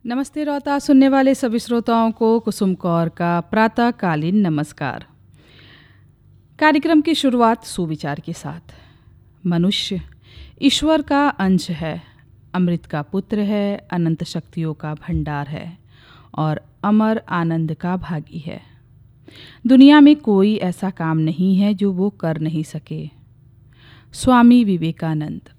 नमस्ते रोहता सुनने वाले सभी श्रोताओं को कुसुम कौर का प्रातःकालीन नमस्कार। कार्यक्रम की शुरुआत सुविचार के साथ। मनुष्य ईश्वर का अंश है, अमृत का पुत्र है, अनंत शक्तियों का भंडार है और अमर आनंद का भागी है। दुनिया में कोई ऐसा काम नहीं है जो वो कर नहीं सके। स्वामी विवेकानंद।